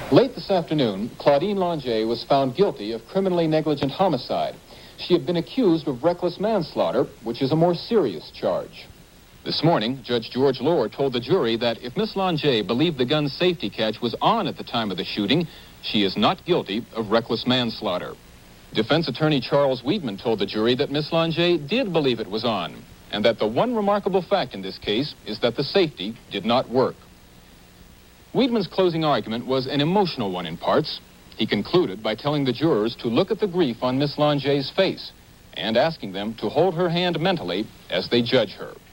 Late this afternoon, Claudine Longier was found guilty of criminally negligent homicide. She had been accused of reckless manslaughter, which is a more serious charge. This morning, Judge George Lohr told the jury that if Miss Longier believed the gun's safety catch was on at the time of the shooting, she is not guilty of reckless manslaughter. Defense attorney Charles Weidman told the jury that Miss Longier did believe it was on, and that the one remarkable fact in this case is that the safety did not work. Weidman's closing argument was an emotional one in parts. He concluded by telling the jurors to look at the grief on Miss Longier's face and asking them to hold her hand mentally as they judge her.